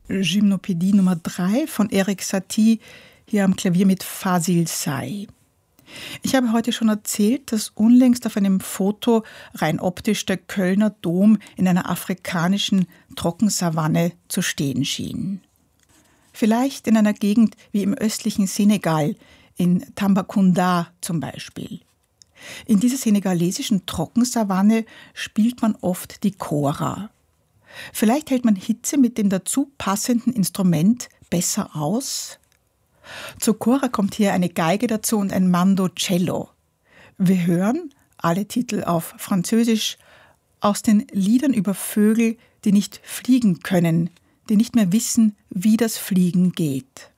Gymnopädie Nummer 3 von Erik Satie, hier am Klavier mit Fasil Say. Ich habe heute schon erzählt, dass unlängst auf einem Foto rein optisch der Kölner Dom in einer afrikanischen Trockensavanne zu stehen schien. Vielleicht in einer Gegend wie im östlichen Senegal, in Tambacounda zum Beispiel. In dieser senegalesischen Trockensavanne spielt man oft die Kora. Vielleicht hält man Hitze mit dem dazu passenden Instrument besser aus. Zur Kora kommt hier eine Geige dazu und ein Mandocello. Wir hören, alle Titel auf Französisch, aus den Liedern über Vögel, die nicht fliegen können, die nicht mehr wissen, wie das Fliegen geht.